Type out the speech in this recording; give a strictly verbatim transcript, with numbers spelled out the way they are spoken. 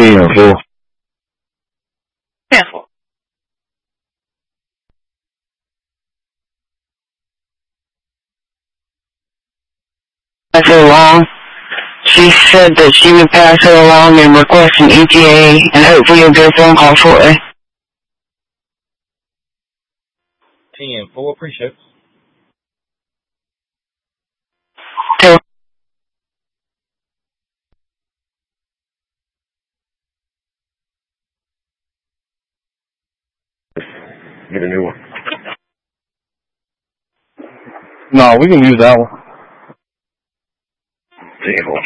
info. Info. Pass it along. She said that she would pass it along and request an E T A, and hopefully you'll get a phone call shortly. Info, appreciate it. So, Get a new one. No, we can use that one. Info.